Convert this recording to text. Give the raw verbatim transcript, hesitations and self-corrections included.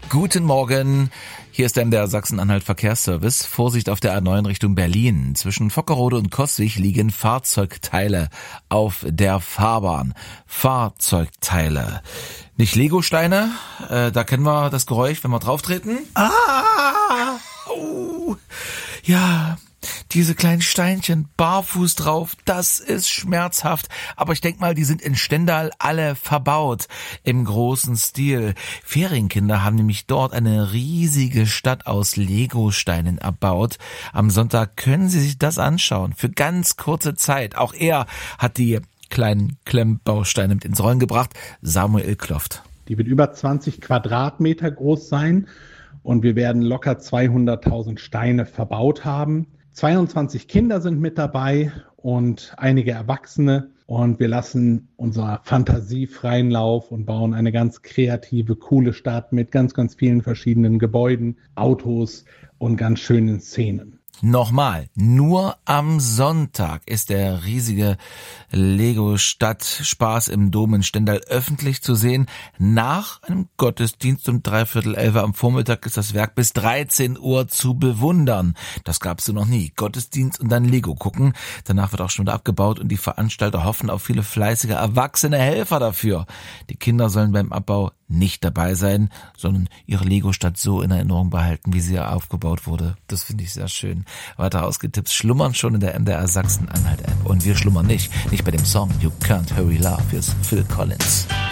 Guten Morgen, hier ist der M D R Sachsen-Anhalt Verkehrsservice. Vorsicht auf der A neun Richtung Berlin. Zwischen Vockerode und Coswig liegen Fahrzeugteile auf der Fahrbahn. Fahrzeugteile. Nicht Legosteine, äh, da kennen wir das Geräusch, wenn wir drauftreten. Ah! Oh. Ja, diese kleinen Steinchen, barfuß drauf, das ist schmerzhaft. Aber ich denk mal, die sind in Stendal alle verbaut, im großen Stil. Ferienkinder haben nämlich dort eine riesige Stadt aus Legosteinen erbaut. Am Sonntag können Sie sich das anschauen, für ganz kurze Zeit. Auch er hat die kleinen Klemmbausteine mit ins Rollen gebracht, Samuel Kloft. Die wird über zwanzig Quadratmeter groß sein und wir werden locker zweihunderttausend Steine verbaut haben. zweiundzwanzig Kinder sind mit dabei und einige Erwachsene und wir lassen unserer Fantasie freien Lauf und bauen eine ganz kreative, coole Stadt mit ganz, ganz vielen verschiedenen Gebäuden, Autos und ganz schönen Szenen. Nochmal, nur am Sonntag ist der riesige Lego-Stadt-Spaß im Dom in Stendal öffentlich zu sehen. Nach einem Gottesdienst um dreiviertel elf am Vormittag ist das Werk bis dreizehn Uhr zu bewundern. Das gab's so noch nie. Gottesdienst und dann Lego gucken. Danach wird auch schon wieder abgebaut und die Veranstalter hoffen auf viele fleißige, erwachsene Helfer dafür. Die Kinder sollen beim Abbau nicht dabei sein, sondern ihre Lego-Stadt so in Erinnerung behalten, wie sie aufgebaut wurde. Das finde ich sehr schön. Weitere Ausgetipps schlummern schon in der M D R Sachsen-Anhalt-App. Und wir schlummern nicht. Nicht bei dem Song You Can't Hurry Love. Hier ist Phil Collins.